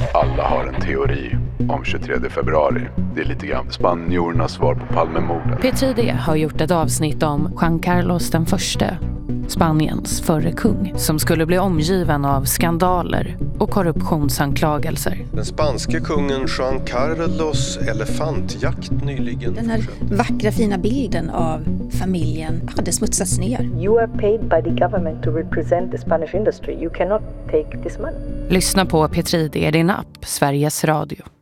Alla har en teori om 23 februari. Det är lite grann spanjorernas svar på Palmemordet. P3D har gjort ett avsnitt om Juan Carlos den förste, Spaniens förre kung, som skulle bli omgiven av skandaler och korruptionsanklagelser. Den spanske kungen Juan Carlos elefantjakt nyligen. Den här vackra fina bilden av familjen hade smutsats ner. You are paid by the government to represent the Spanish industry. You cannot take this money. Lyssna på P3D i din app, Sveriges Radio.